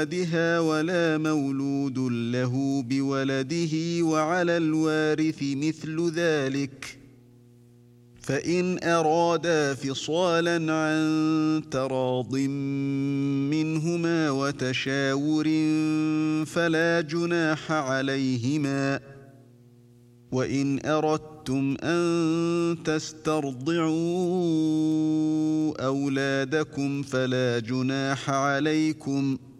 ولدها ولا مولود له بولده وعلى الوارث مثل ذلك فإن أرادا فصالا عن تراض منهما وتشاور فلا جناح عليهما وإن أردتم أن تسترضعوا أولادكم فلا جناح عليكم